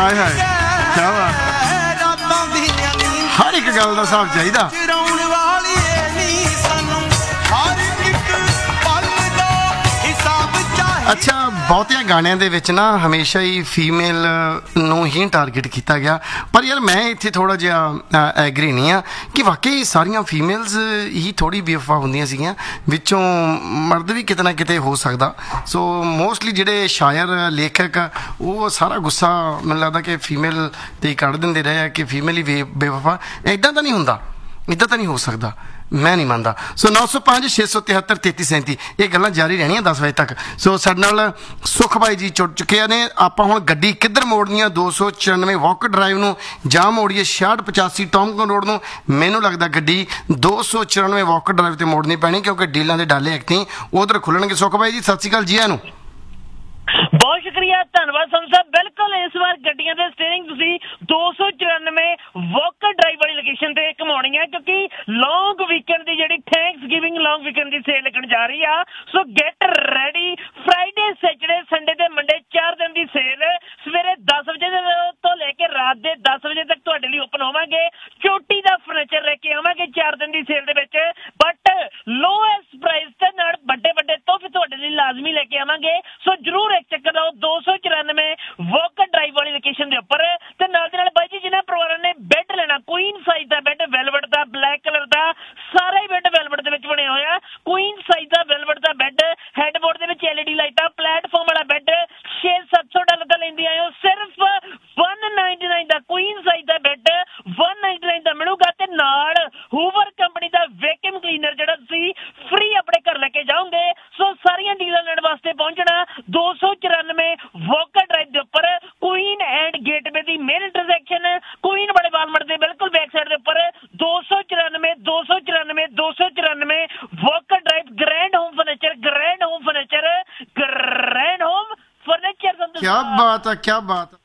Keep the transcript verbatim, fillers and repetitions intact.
ਹਾਏ ਹਾਏ ਕਿਆ ਬਾਤ ਹਰ ਇੱਕ ਗੱਲ ਦਾ ਹਿਸਾਬ ਚਾਹੀਦਾ ਅੱਛਾ ਬਹੁਤਿਆਂ ਗਾਣਿਆਂ ਦੇ ਵਿੱਚ ਨਾ ਹਮੇਸ਼ਾ ਹੀ ਫੀਮੇਲ ਨੂੰ ਹੀ ਟਾਰਗੇਟ ਕੀਤਾ ਗਿਆ ਪਰ ਯਾਰ ਮੈਂ ਇੱਥੇ ਥੋੜ੍ਹਾ ਜਿਹਾ ਐਗਰੀ ਨਹੀਂ ਆ ਕਿ ਵਾਕਈ ਸਾਰੀਆਂ ਫੀਮੇਲਸ ਹੀ ਥੋੜ੍ਹੀ ਬੇਵਫਾ ਹੁੰਦੀਆਂ ਸੀਗੀਆਂ ਵਿੱਚੋਂ ਮਰਦ ਵੀ ਕਿਤੇ ਨਾ ਕਿਤੇ ਹੋ ਸਕਦਾ ਸੋ ਮੋਸਟਲੀ ਜਿਹੜੇ ਸ਼ਾਇਰ ਲੇਖਕ ਉਹ ਸਾਰਾ ਗੁੱਸਾ ਮੈਨੂੰ ਲੱਗਦਾ ਕਿ ਫੀਮੇਲ 'ਤੇ ਹੀ ਕੱਢ ਦਿੰਦੇ ਰਹੇ ਆ ਕਿ ਫੀਮੇਲ ਹੀ ਬੇ ਬੇਵਫਾ ਇੱਦਾਂ ਤਾਂ ਨਹੀਂ ਹੁੰਦਾ ਇੱਦਾਂ ਤਾਂ ਨਹੀਂ ਹੋ ਸਕਦਾ ਮੈਂ ਨਹੀਂ ਮੰਨਦਾ ਸੋ ਨੌ ਸੌ ਪੰਜ ਛੇ ਸੌ ਤਿਹੱਤਰ ਤੇਤੀ ਸੈਂਤੀ ਇਹ ਗੱਲਾਂ ਜਾਰੀ ਰਹਿਣੀਆਂ ਦਸ ਵਜੇ ਤੱਕ ਸੋ ਸਾਡੇ ਨਾਲ ਸੁਖ ਭਾਈ ਜੀ ਜੁੜ ਚੁੱਕੇ ਨੇ ਆਪਾਂ ਹੁਣ ਗੱਡੀ ਕਿੱਧਰ ਮੋੜਨੀ ਆ ਦੋ ਸੌ ਚੁਰਾਨਵੇਂ ਵਾਕ ਡਰਾਈਵ ਨੂੰ ਜਾਂ ਮੋੜੀਏ ਛਿਆਹਠ ਪਚਾਸੀ ਟੌਮਕਨ ਰੋਡ ਨੂੰ ਮੈਨੂੰ ਲੱਗਦਾ ਗੱਡੀ ਦੋ ਸੌ ਚੁਰਾਨਵੇਂ ਵਾਕ ਡਰਾਈਵ 'ਤੇ ਮੋੜਨੀ ਪੈਣੀ ਕਿਉਂਕਿ ਡੀਲਾਂ ਦੇ ਡਾਲੇ ਐਕਟੀ ਉਧਰ ਖੁੱਲਣਗੇ ਸੁਖ ਭਾਈ ਜੀ ਸਤਿ ਸ਼੍ਰੀ ਅਕਾਲ ਜੀ ਆਇਆਂ ਨੂੰ ਬਹੁਤ ਸ਼ੁਕਰੀਆ ਧੰਨਵਾਦ ਸੰਤ ਸਾਹਿਬ ਬਿਲਕੁਲ ਇਸ ਵਾਰ ਗੱਡੀਆਂ ਦੇ ਸਟੀਅਰਿੰਗ ਤੁਸੀਂ ਦੋ ਸੌ ਚੁਰਾਨਵੇਂ ਵਾਕਰ ਡਰਾਈਵ ਵਾਲੀ ਲੋਕੇਸ਼ਨ ਤੇ ਘੁਮਾਉਣੀ ਹੈ ਕਿਉਂਕਿ ਲੌਂਗ ਵੀਕਐਂਡ ਦੀ ਜਿਹੜੀ ਥੈਂਕਸ ਗਿਵਿੰਗ ਲੌਂਗ ਵੀਕਐਂਡ ਦੀ ਸੇਲ ਲੱਗਣ ਜਾ ਰਹੀ ਆ ਸੋ get ready Friday Saturday Sunday ਤੇ ਮੰਡੇ ਚਾਰ ਦਿਨ ਦੀ ਸੇਲ ਸਵੇਰੇ ਦਸ ਵਜੇ ਤੋਂ ਲੈ ਕੇ ਰਾਤ ਦੇ ਦਸ ਵਜੇ ਤੱਕ ਤੁਹਾਡੇ ਲਈ ਓਪਨ ਹੋਵਾਂਗੇ ਚੋਟੀ ਦਾ ਫਰਨੀਚਰ ਲੈ ਕੇ ਆਵਾਂਗੇ ਚਾਰ ਦਿਨ ਦੀ ਸੇਲ ਦੇ ਵਿੱਚ ਬਟ ਲੋਐਸਟ ਪ੍ਰਾਈਸ ਤੇ ਨਾਲ ਵੱਡੇ ਵੱਡੇ ਤੋਹਫੇ ਤੁਹਾਡੇ ਲਈ ਲਾਜ਼ਮੀ ਲੈ ਕੇ ਆਵਾਂਗੇ ਸੋ ਜਰੂਰ ਇੱਕ ਚੱਕਰ ਲਾਓ ਦੋ ਸੌ ਚੁਰਾਨਵੇਂ ਵਾਕਰ ਡਰਾਈਵ ਵਾਲੀ ਲੋਕੇਸ਼ਨ ਦੇ ਉੱਪਰ ਤੇ ਨਾਲ ਦੇ ਨਾਲ ਬਾਈ ਜੀ ਜਿਹਨਾਂ ਪਰਿਵਾਰਾਂ ਨੇ ਬੈੱਡ ਲੈਣਾ ਕੁਈਨ ਸਾਈਜ਼ ਦਾ ਬੈੱਡ ਵੈਲਵਟ ਦਾ ਬਲੈਕ ਕਲਰ ਦਾ ਸਾਰਾ ਹੀ ਬੈੱਡ ਵੈਲਵਟ ਦੇ ਵਿੱਚ ਬਣਿਆ ਹੋਇਆ ਕੁਈਨ ਸਾਈਜ਼ ਦਾ ਵੈਲਵਟ ਦਾ ਬੈੱਡ ਹੈਡਬੋਰਡ ਦੇ ਵਿੱਚ ਐਲਈਡੀ ਲਾਈਟਾਂ ਪਲੇਟਫਾਰਮ ਵਾਲਾ ਬੈੱਡ ਛੇ ਸੱਤ ਸੌ ਡਾਲਰ ਦਾ ਲੈਂਦੀ ਆਇਓ ਸਿਰਫ ਇੱਕ ਨਾਈਨਟੀ ਨਾਈਨ ਦਾ ਕੁਈਨ ਸਾਈਜ਼ ਦਾ ਬੈੱਡ ਇੱਕ ਨਾਈਨਟੀ ਨਾਈਨ ਦਾ ਮਿਲੂਗਾ ਤੇ ਨਾਲ ਹੂਵਰ ਕੰਪਨੀ ਦਾ ਵੈਕਿਊਮ ਕਲੀਨਰ ਜਿਹੜਾ ਤੁਸੀਂ ਫ੍ਰੀ ਆਪਣੇ ਘਰ ਲੈ ਕੇ ਜਾਓਗੇ ਸੋ ਸਾਰੀਆਂ ਡੀਲਾਂ ਲੈਣ ਵਾਸਤੇ ਪਹੁੰਚਣਾ ਦੋ ਸੌ ਚੁਰਾਨਵੇਂ ਵਾਕਰ ਡਰਾਈਵ ਦੇ ਉੱਪਰ Queen and gateway the main intersection Queen ਵਾਲੇ ਵਾਲਮਾਰਟ ਦੇ ਬਿਲਕੁਲ ਬੈਕ ਸਾਈਡ ਦੇ ਉੱਪਰ ਦੋ ਸੌ ਚੁਰਾਨਵੇਂ ਦੋ ਸੌ ਚੁਰਾਨਵੇਂ ਦੋ ਸੌ ਚੁਰਾਨਵੇਂ Walker drive grand home furniture grand home furniture grand home furniture ਕੀ ਬਾਤ ਹੈ ਕੀ ਬਾਤ